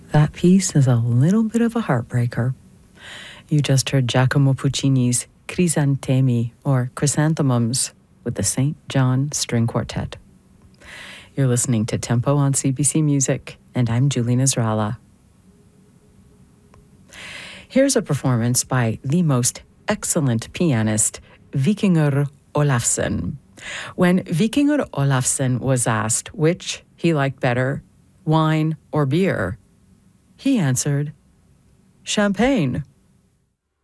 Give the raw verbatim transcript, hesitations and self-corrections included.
That piece is a little bit of a heartbreaker. You just heard Giacomo Puccini's Crisantemi, or Chrysanthemums, with the Saint John String Quartet. You're listening to Tempo on C B C Music, and I'm Julie Nasrallah. Here's a performance by the most excellent pianist, Vikingur Olafsson. When Vikingur Olafsson was asked which he liked better, wine or beer, he answered, champagne.